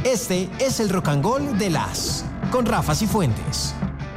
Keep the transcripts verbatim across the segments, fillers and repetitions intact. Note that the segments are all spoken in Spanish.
Este es el Rock and Roll de las con Rafa Cifuentes.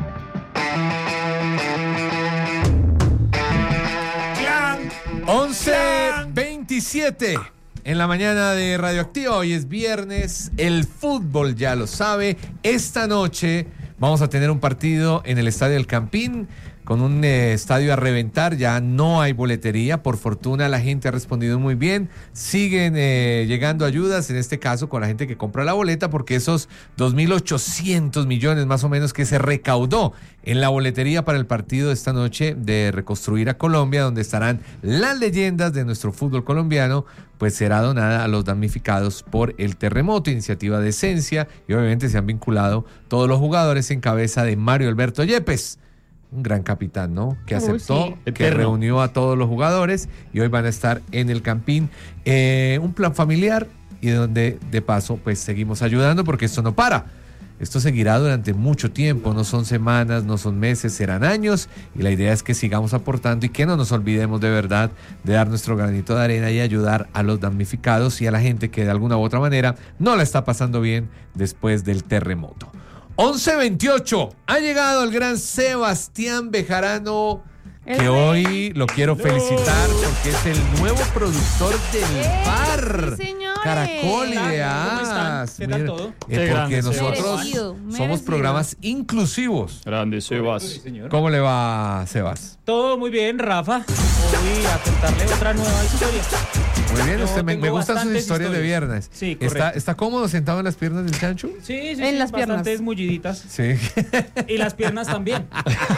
once veintisiete en la mañana de Radioactiva. Hoy es viernes, el fútbol ya lo sabe. Esta noche vamos a tener un partido en el Estadio El Campín, con un eh, estadio a reventar. Ya no hay boletería, por fortuna la gente ha respondido muy bien. Siguen eh, llegando ayudas, en este caso con la gente que compra la boleta, porque esos dos mil ochocientos millones más o menos que se recaudó en la boletería para el partido de esta noche de Reconstruir a Colombia, donde estarán las leyendas de nuestro fútbol colombiano, pues será donada a los damnificados por el terremoto, iniciativa de Esencia, y obviamente se han vinculado todos los jugadores en cabeza de Mario Alberto Yepes, un gran capitán, ¿no? Que aceptó, Uy, sí. que reunió a todos los jugadores y hoy van a estar en el Campín. Eh, un plan familiar y donde de paso pues seguimos ayudando, porque esto no para. Esto seguirá durante mucho tiempo, no son semanas, no son meses, serán años, y la idea es que sigamos aportando y que no nos olvidemos de verdad de dar nuestro granito de arena y ayudar a los damnificados y a la gente que de alguna u otra manera no la está pasando bien después del terremoto. once veintiocho, ha llegado el gran Sebastián Bejarano, que hoy lo quiero felicitar porque es el nuevo productor del Bar Caracol Ideas. ¿Qué tal todo? Eh, porque nosotros Merecido, somos merecido. programas inclusivos. Grande, Sebas. ¿Cómo le va, Sebas? Todo muy bien, Rafa. Hoy a contarle otra nueva historia. Muy bien, Yo usted me, tengo me gustan sus bastantes historias de historias. viernes. Sí, ¿Está, correcto. ¿Está cómodo sentado en las piernas del chancho? Sí, sí, En sí, las piernas. bastantes mulliditas. Sí. Y las piernas también.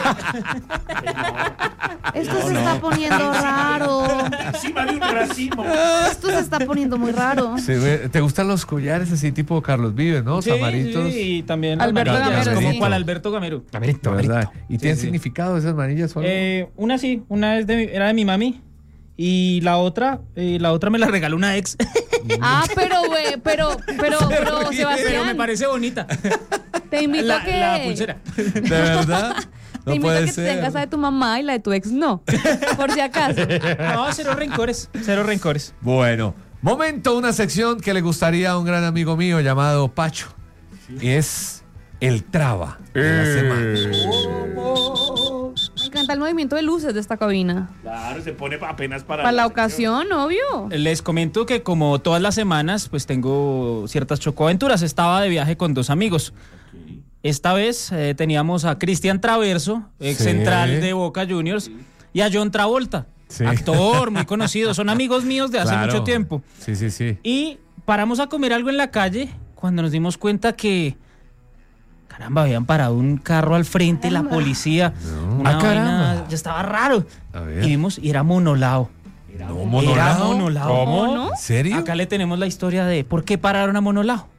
Esto se está poniendo raro. Encima de un racimo. Esto se está poniendo muy raro. Sí, ve- ¿te gustan los collares así tipo Carlos Vives, no? Sí, Samaritos. sí, y también Alberto las manillas, Gamero, como sí. cual Alberto Gamero. De verdad. ¿Y Sí, tienen sí. significado esas manillas o algo? Eh, una sí, una es de mi- era de mi mami. Y la otra, eh, la otra me la regaló una ex. Ah, pero, güey, pero, pero, pero, Pero me Sebastián, parece bonita. te invito La, a que... la pulsera. ¿De verdad? Te No invito a puede que estés en ser. casa de tu mamá y la de tu ex no. Por si acaso. No, cero rencores, cero rencores. Bueno, momento, una sección que le gustaría a un gran amigo mío llamado Pacho. Y es el traba de la semana. Me encanta el movimiento de luces de esta cabina. Claro, se pone apenas para. Para la sección. ocasión, obvio. Les comento que como todas las semanas, pues tengo ciertas chocoaventuras. Estaba de viaje con dos amigos. Esta vez eh, teníamos a Cristian Traverso, ex Sí. central de Boca Juniors, y a John Travolta, Sí. actor muy conocido. Son amigos míos de hace Claro. mucho tiempo. Sí, sí, sí. Y paramos a comer algo en la calle cuando nos dimos cuenta que, caramba, habían parado un carro al frente, la policía. No. Una Ah, caramba. vaina, ya estaba raro. A ver. Y vimos, y era monolao. No, Era monolao. monolao. ¿Cómo no? ¿En serio? Acá le tenemos la historia de por qué pararon a monolao.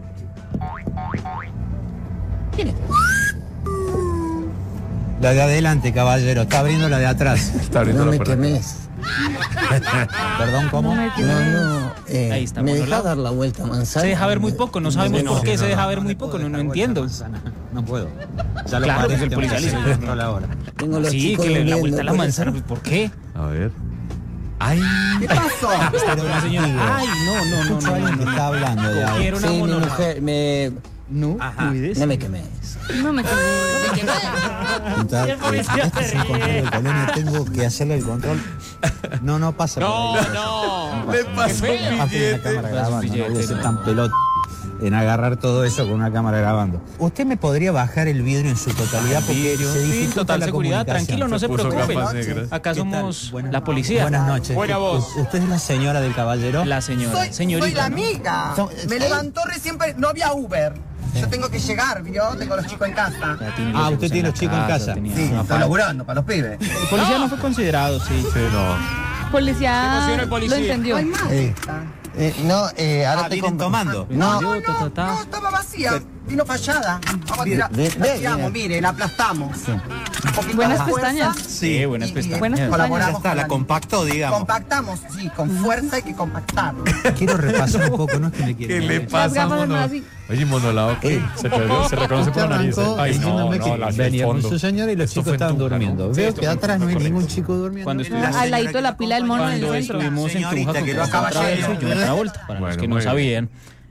La de adelante, caballero. Está abriendo la de atrás. Está abriendo No la me puerta. quemes. Perdón, ¿cómo? No, no. eh, Ahí está, ¿Me bueno, deja la- dar la vuelta a manzana? Se deja ver muy poco, no sabemos Sí, no, por qué sí, se no, deja no, ver no muy le puedo poco, no, dar no vuelta entiendo. a manzana. No puedo. Ya lo Claro, paré, que el tengo policía que le hacer dice, el control ahora. Tengo los Sí, chicos que le da la durmiendo, vuelta a la ¿puede manzana, ser? pues, ¿por qué? A ver. ¡Ay! ¿Qué pasó? Una señora, ay, no, no, no, Escucho a no, alguien no, que no. está hablando de algo. Quiero una Sí, mi monolao. mujer, me... No, Ajá. cuídese. No me quemes. No me quedé. Entonces, Y el policía eh, este es se un control ríe. de colonia, tengo que hacerle el control. No, no pasa por ahí. no. Le pasó un Aparte de una billete. cámara grabando, no voy a billete, ser no. tan pelota en agarrar todo eso con una cámara grabando. ¿Usted me podría bajar el vidrio en su totalidad? Porque se Sí, dificulta total la seguridad, comunicación. tranquilo, no se puso preocupe. gafas negras. Acá ¿Qué tal? somos Buenas- la policía. Buenas noches. Buena voz. ¿Usted es la señora del caballero? La señora, Soy, señorita. soy la ¿no? amiga. Son- Me eh, levantó recién, pero no había Uber. Yo tengo que llegar, ¿vio? Tengo a los chicos en casa. Ya tiene Ah, los usted hijos tiene la los chicos en casa. tenía Sí, una estoy falda. laburando para los pibes. El policía no fue considerado, sí. Sí, no. Policía emoción el lo policía. entendió. No hay más. Eh, Eh, no, eh, ahora Ah, te vienen compro. tomando. No, Yo, no, ta, ta, ta. no, estaba vacía. Vino fallada. Vamos a tirar. Ve- La ve, tiramos, mira. mire, la aplastamos. Un poquito Buenas de fuerza. pestañas. Sí, buenas Y- pestañas. Buenas y pestañas. Ya Colaboramos está, con la compactó, digamos. Compactamos, sí, con fuerza hay que compactar. Quiero repasar un poco, no es que me ¿Qué quiera. le Las pasa, gafas mono? son así. Oye, monolao, ¿qué? Se, perdió, se reconoce por la nariz. ¿eh? Arrancó Ay, no, diciéndome no, que la- el venía con fondo. su señora y los Esto chicos fue en estaban Tunja, ¿no? durmiendo. Sí, Veo esto que fue- atrás no hay fue ningún correcto. chico durmiendo. Cuando Mira, estuvimos, Al ladito de la pila del mono en el cuando centro. estuvimos en Señorita, Tunja con que lo Cristian acaba de Traverso y llegar. John Travolta, para Bueno, los que muy no bien. sabían.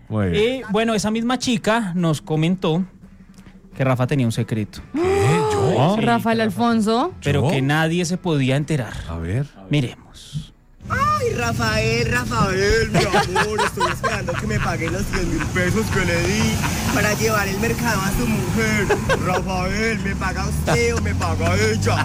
Muy bien. Y bueno, esa misma chica nos comentó que Rafa tenía un secreto, ¿Qué? ¿Yo? Rafael Alfonso. pero ¿Yo? que nadie se podía enterar. A ver. Miremos. Ay, Rafael, Rafael, mi amor, estoy esperando que me pague los cien mil pesos que le di para llevar el mercado a su mujer. Rafael, ¿me paga usted o me paga ella?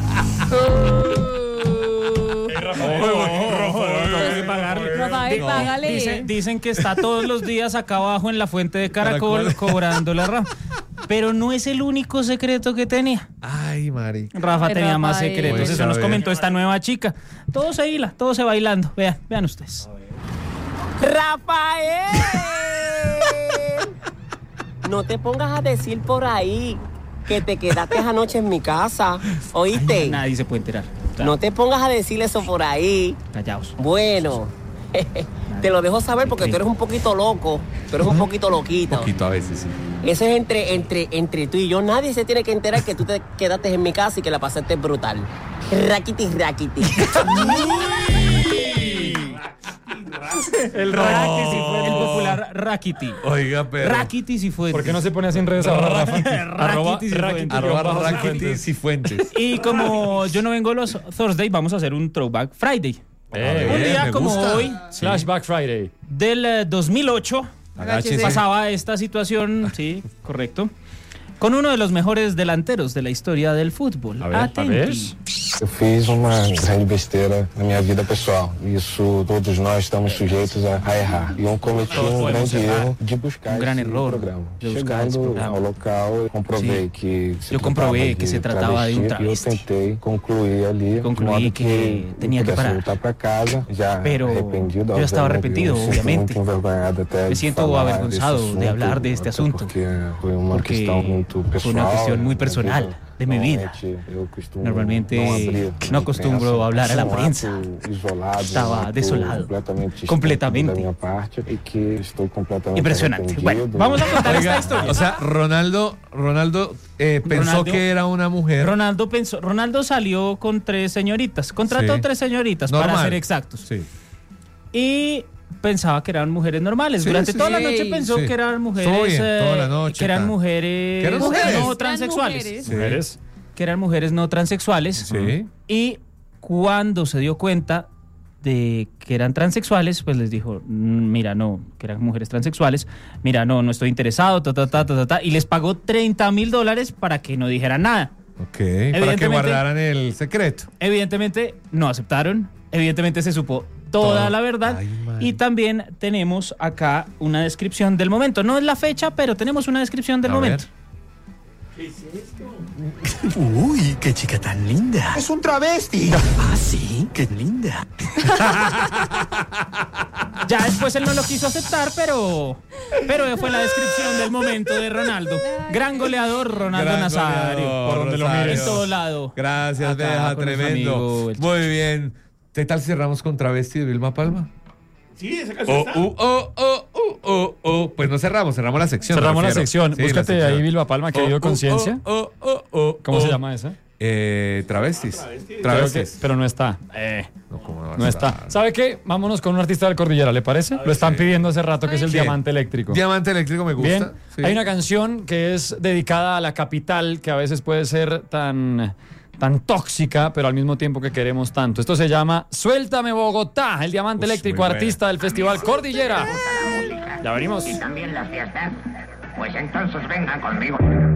Tengo que pagarle. Rafael, No. págale. Dice- dicen que está todos los días acá abajo en la fuente de Caracol, Caracol. cobrando la Rafa. Pero no es el único secreto que tenía. Ay, Mari. Rafa Ay, tenía más Rafael. secretos. Pues, Eso a nos ver. comentó esta nueva chica. Todo se hila, todo se bailando. Vean, vean ustedes. Rafael, no te pongas a decir por ahí que te quedaste anoche en mi casa, ¿oíste? Nadie se puede enterar. No te pongas a decir eso por ahí. Callaos. Bueno, te lo dejo saber porque tú eres un poquito loco, tú eres un poquito loquito. Un poquito a veces, sí. Eso es entre, entre, entre tú y yo. Nadie se tiene que enterar que tú te quedaste en mi casa y que la pasaste brutal. Raquiti, raquiti. El Rakiti sí fue el popular Rakiti. Oiga, pero. Rakiti sí fue. ¿Por qué no se pone así en redes ahora, Rafa? Arroba Rakiti Cifuentes. Arroba bajo Rakitis y Fuentes. Y como yo no vengo los Thursday, vamos a hacer un Throwback Friday. Eh, Un bien, día me como gusta. hoy, Flashback Friday. del eh, dos mil ocho, Agáchese. pasaba esta situación, sí, correcto, con uno de los mejores delanteros de la historia del fútbol. A ver, a Atenti. ver. Eu fiz uma grande besteira na minha vida pessoal. Isso todos nós estamos sujeitos a, a errar. E eu cometi Todos um podemos grande errar. erro de buscar Um grande esse error programa. de buscar esse Chegando programa. ao local, eu comprovei Sim. que se Eu comprovei tratava que de se tratava de um travesti, travesti. E eu tentei concluir ali, Concluí de modo que que tenía eu que pudesse parar. voltar para casa, já Pero arrependido. yo estaba obviamente, arrepentido, eu me sinto obviamente. muito envergonhado até Me de siento falar avergonzado desse de hablar de assunto, este até asunto. Porque foi uma Porque questão muito pessoal. fue una cuestión muy da personal vida. de mi vida. Normalmente, eu costumo Normalmente não abrir no a acostumbro imprensa. a hablar a la Um ato prensa. isolado, Estaba um ato desolado. completamente Completamente. estúpido da minha parte e que estou completamente Impresionante. arrependido. Bueno, vamos a contar esta Oiga, historia. o sea, Ronaldo, Ronaldo eh, pensó Ronaldo- que era una mujer. Ronaldo pensó, Ronaldo salió con tres señoritas, contrató Sí. tres señoritas para Normal. ser exactos. Sí. Y pensaba que eran mujeres normales. Sí, Durante sí, toda la sí. noche pensó Sí. que eran mujeres Estuvo bien, eh, toda la noche, que eran tal. mujeres, Que eran mujeres. no Eran transexuales, mujeres. Sí. Mujeres. que eran mujeres no transexuales. Sí. Y cuando se dio cuenta de que eran transexuales, pues les dijo, "Mm, mira, no, que eran mujeres transexuales, mira, no, no estoy interesado, ta, ta, ta, ta, ta, ta", y les pagó treinta mil dólares para que no dijeran nada. Ok, para que Evidentemente- guardaran el secreto. Evidentemente no aceptaron, evidentemente se supo toda Todo. la verdad. Ay, man. Y también tenemos acá una descripción del momento. No es la fecha, pero tenemos una descripción del A momento. Uy, qué chica tan linda. Es un travesti. Ah, sí, qué linda. Ya después él no lo quiso aceptar, pero, pero fue la descripción del momento de Ronaldo. Gran goleador, Ronaldo Gran Nazario. goleador, por donde lo Rosario. mires. En todo lado. Gracias, Acá Beja, con nuestro tremendo. amigo, el Muy bien. ¿Qué tal si cerramos con Travesti de Vilma Palma? Sí, esa canción Oh, está. oh, oh, oh, oh, oh, oh. Pues no cerramos, cerramos la sección. Cerramos me la refiero. sección. Sí, la Búscate sección. ahí, Vilma Palma, querido Oh, oh, Conciencia. oh, oh, oh, oh, ¿Cómo oh. se llama esa? Eh, travestis. Travesti. Creo que- Travestis. pero no está. Eh, No, ¿cómo va a no estar? está. ¿Sabe qué? Vámonos con un artista del Cordillera, ¿le parece? Lo están pidiendo hace rato, que es el ¿Quién? Diamante Eléctrico. Diamante Eléctrico me gusta. Bien, Sí. hay una canción que es dedicada a la capital, que a veces puede ser tan, tan tóxica, pero al mismo tiempo que queremos tanto. Esto se llama Suéltame Bogotá, el Diamante Ush, Eléctrico, muy buena. artista del Festival Cordillera. Ya venimos. Y también las fiestas. Pues entonces vengan conmigo.